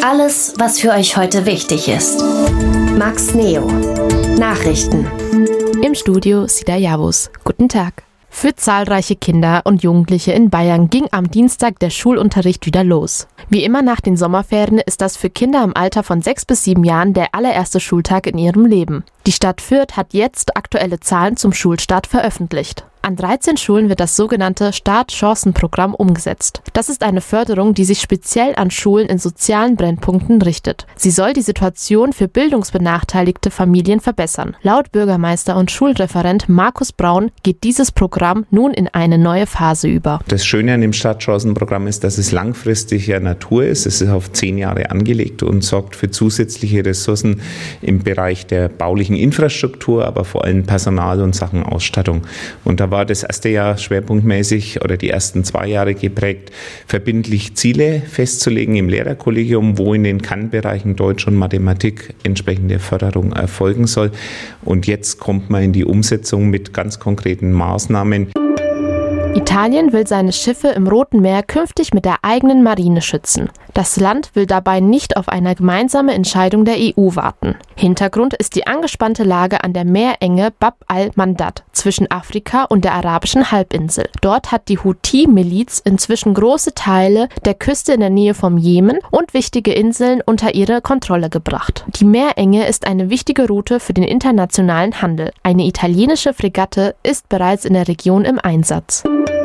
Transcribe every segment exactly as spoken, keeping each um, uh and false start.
Alles, was für euch heute wichtig ist. Max Neo. Nachrichten. Im Studio Sida Yavuz. Guten Tag. Für zahlreiche Kinder und Jugendliche in Bayern ging am Dienstag der Schulunterricht wieder los. Wie immer nach den Sommerferien ist das für Kinder im Alter von sechs bis sieben Jahren der allererste Schultag in ihrem Leben. Die Stadt Fürth hat jetzt aktuelle Zahlen zum Schulstart veröffentlicht. An dreizehn Schulen wird das sogenannte Startchancenprogramm umgesetzt. Das ist eine Förderung, die sich speziell an Schulen in sozialen Brennpunkten richtet. Sie soll die Situation für bildungsbenachteiligte Familien verbessern. Laut Bürgermeister und Schulreferent Markus Braun geht dieses Programm nun in eine neue Phase über. Das Schöne an dem Startchancenprogramm ist, dass es langfristiger Natur ist. Es ist auf zehn Jahre angelegt und sorgt für zusätzliche Ressourcen im Bereich der baulichen Infrastruktur, aber vor allem Personal und Sachen Ausstattung. Und da war das erste Jahr schwerpunktmäßig oder die ersten zwei Jahre geprägt, verbindlich Ziele festzulegen im Lehrerkollegium, wo in den Kann-Bereichen Deutsch und Mathematik entsprechende Förderung erfolgen soll. Und jetzt kommt man in die Umsetzung mit ganz konkreten Maßnahmen. Italien will seine Schiffe im Roten Meer künftig mit der eigenen Marine schützen. Das Land will dabei nicht auf eine gemeinsame Entscheidung der E U warten. Hintergrund ist die angespannte Lage an der Meerenge Bab al-Mandab zwischen Afrika und der arabischen Halbinsel. Dort hat die Houthi-Miliz inzwischen große Teile der Küste in der Nähe vom Jemen und wichtige Inseln unter ihre Kontrolle gebracht. Die Meerenge ist eine wichtige Route für den internationalen Handel. Eine italienische Fregatte ist bereits in der Region im Einsatz.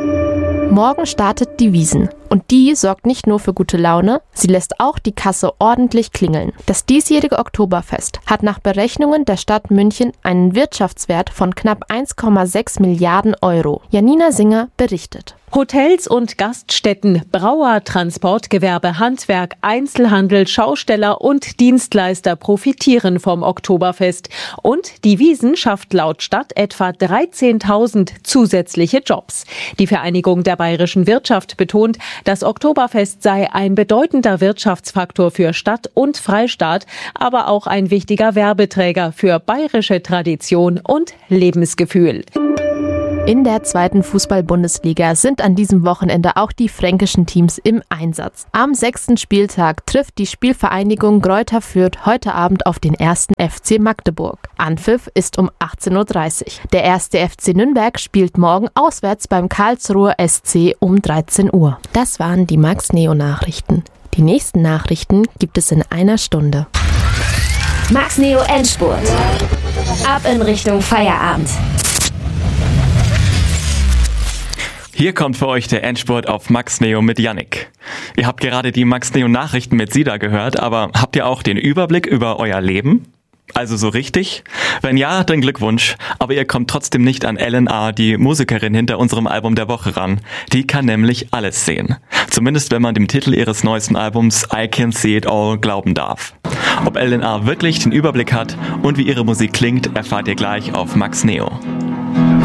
Morgen startet die Wiesn. Und die sorgt nicht nur für gute Laune, sie lässt auch die Kasse ordentlich klingeln. Das diesjährige Oktoberfest hat nach Berechnungen der Stadt München einen Wirtschaftswert von knapp eins Komma sechs Milliarden Euro. Janina Singer berichtet. Hotels und Gaststätten, Brauer, Transportgewerbe, Handwerk, Einzelhandel, Schausteller und Dienstleister profitieren vom Oktoberfest. Und die Wiesn schafft laut Stadt etwa dreizehntausend zusätzliche Jobs. Die Vereinigung der bayerischen Wirtschaft betont, das Oktoberfest sei ein bedeutender Wirtschaftsfaktor für Stadt und Freistaat, aber auch ein wichtiger Werbeträger für bayerische Tradition und Lebensgefühl. In der zweiten Fußball-Bundesliga sind an diesem Wochenende auch die fränkischen Teams im Einsatz. Am sechsten Spieltag trifft die Spielvereinigung Greuther Fürth heute Abend auf den ersten F C Magdeburg. Anpfiff ist um achtzehn Uhr dreißig. Der erste F C Nürnberg spielt morgen auswärts beim Karlsruher S C um dreizehn Uhr. Das waren die Max Neo Nachrichten. Die nächsten Nachrichten gibt es in einer Stunde. Max Neo Endspurt. Ab in Richtung Feierabend. Hier kommt für euch der Endspurt auf Max Neo mit Yannick. Ihr habt gerade die Max Neo Nachrichten mit Sida gehört, aber habt ihr auch den Überblick über euer Leben? Also so richtig? Wenn ja, dann Glückwunsch. Aber ihr kommt trotzdem nicht an L N A, die Musikerin hinter unserem Album der Woche, ran. Die kann nämlich alles sehen. Zumindest wenn man dem Titel ihres neuesten Albums I Can See It All glauben darf. Ob L N A wirklich den Überblick hat und wie ihre Musik klingt, erfahrt ihr gleich auf Max Neo.